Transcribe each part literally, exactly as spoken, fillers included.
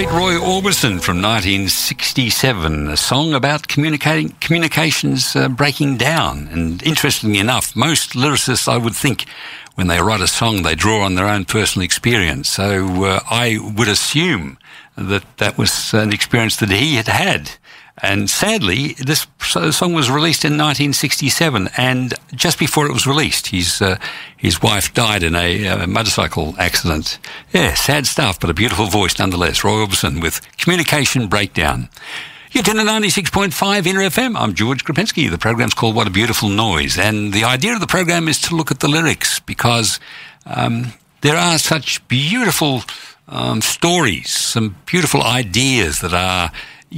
great Roy Orbison from nineteen sixty-seven, a song about communicating communications uh, breaking down. And interestingly enough, most lyricists, I would think, when they write a song, they draw on their own personal experience. So uh, I would assume that that was an experience that he had had. And sadly, this song was released in nineteen sixty-seven, and just before it was released, his uh, his wife died in a, a motorcycle accident. Yeah, sad stuff, but a beautiful voice nonetheless. Roy Orbison with Communication Breakdown. You're tuned to ninety-six point five Inner F M. I'm George Krupinski. The program's called What a Beautiful Noise, and the idea of the program is to look at the lyrics because um, there are such beautiful um, stories, some beautiful ideas that are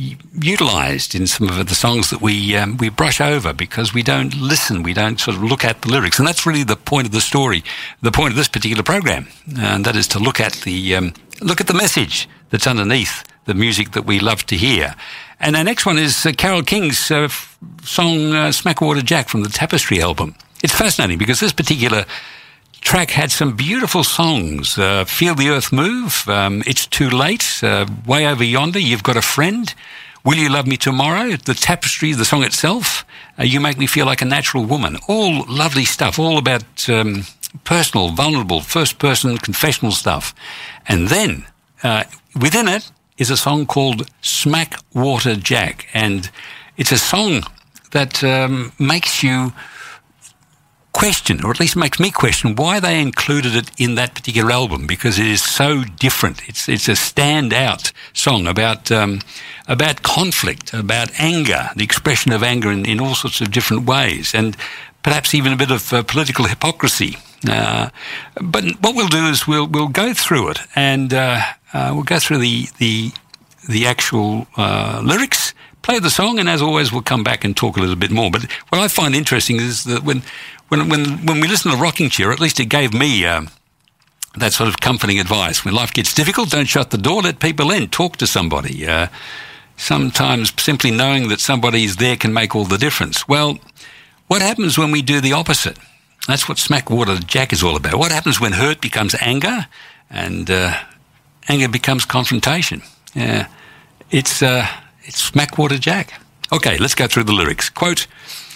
utilised in some of the songs that we um, we brush over because we don't listen, we don't sort of look at the lyrics, and that's really the point of the story, the point of this particular program, and that is to look at the um, look at the message that's underneath the music that we love to hear. And our next one is uh, Carole King's uh, f- song uh, "Smackwater Jack" from the Tapestry album. It's fascinating because this particular track had some beautiful songs. Uh, Feel the Earth Move, um, It's Too Late, uh, Way Over Yonder, You've Got a Friend, Will You Love Me Tomorrow, The Tapestry, the song itself, uh, You Make Me Feel Like a Natural Woman. All lovely stuff, all about um, personal, vulnerable, first-person confessional stuff. And then, uh, within it is a song called Smackwater Jack, and it's a song that um, makes you question, or at least makes me question, why they included it in that particular album, because it is so different. It's it's a standout song about um, about conflict, about anger, the expression of anger in, in all sorts of different ways, and perhaps even a bit of uh, political hypocrisy. Uh, but what we'll do is we'll we'll go through it, and uh, uh, we'll go through the the the actual uh, lyrics, play the song, and as always, we'll come back and talk a little bit more. But what I find interesting is that when When, when when we listen to Rocking Chair, at least it gave me um, that sort of comforting advice. When life gets difficult, don't shut the door, let people in, talk to somebody. Uh, sometimes simply knowing that somebody is there can make all the difference. Well, what happens when we do the opposite? That's what Smackwater Jack is all about. What happens when hurt becomes anger and uh, anger becomes confrontation? Yeah, it's, uh, it's Smackwater Jack. Okay, let's go through the lyrics. Quote,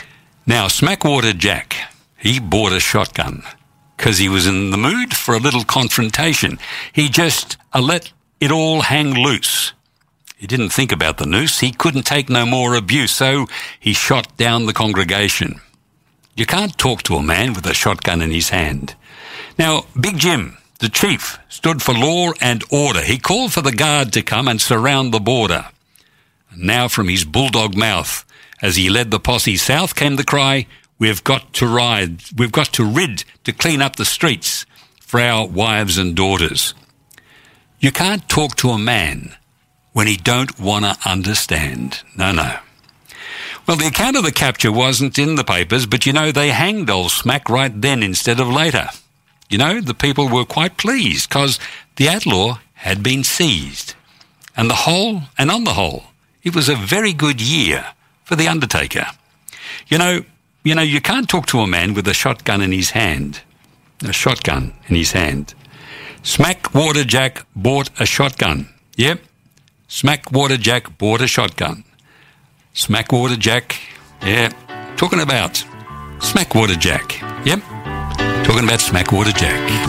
"Now, Smackwater Jack, he bought a shotgun because he was in the mood for a little confrontation. He just uh, let it all hang loose. He didn't think about the noose. He couldn't take no more abuse, so he shot down the congregation. You can't talk to a man with a shotgun in his hand. Now, Big Jim, the chief, stood for law and order. He called for the guard to come and surround the border. And now from his bulldog mouth, as he led the posse south, came the cry, we've got to ride, we've got to rid to clean up the streets for our wives and daughters. You can't talk to a man when he don't want to understand. No, no. Well, the account of the capture wasn't in the papers, but, you know, they hanged old Smack right then instead of later. You know, the people were quite pleased because the outlaw had been seized. And the whole, and on the whole, it was a very good year for the Undertaker. You know, you know, you can't talk to a man with a shotgun in his hand. A shotgun in his hand. Smackwater Jack bought a shotgun. Yep. Smackwater Jack bought a shotgun. Smackwater Jack, yeah. Talking about Smackwater Jack. Yep. Talking about Smackwater Jack.